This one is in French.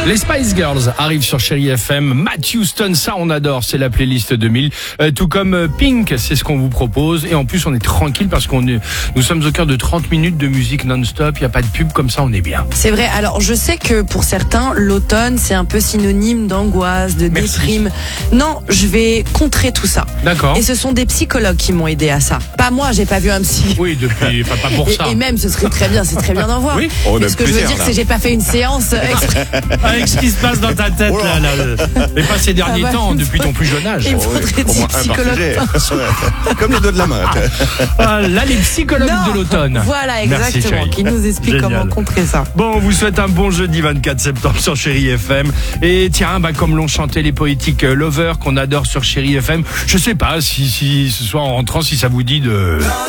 Les Spice Girls arrivent sur Chérie FM. Matt Houston, ça on adore, c'est la playlist 2000. Tout comme Pink, c'est ce qu'on vous propose. Et en plus on est tranquille parce nous sommes au cœur de 30 minutes de musique non-stop. Il n'y a pas de pub, comme ça on est bien. C'est vrai, alors je sais que pour certains, l'automne c'est un peu synonyme d'angoisse, de déprime. Non, je vais contrer tout ça. D'accord. Et ce sont des psychologues qui m'ont aidé à ça. Pas moi, j'ai pas vu un psy. Oui, depuis, pas pour ça. Et même ce serait très bien, c'est très bien d'en voir. Oui. Mais ce que je veux dire, c'est que j'ai pas fait une séance exprès. Avec ce qui se passe dans ta tête là. Mais pas ces derniers temps, depuis ton plus jeune âge. Il me faudrait des psychologues. Comme les deux de la main. Là, les psychologues de l'automne. Voilà, Merci, exactement, chérie. qui nous expliquent comment contrer ça. Bon, on vous souhaite un bon jeudi 24 septembre sur Chérie FM. Et tiens, comme l'ont chanté les poétiques Lovers qu'on adore sur Chérie FM, je sais pas si ce soir en rentrant, si ça vous dit de...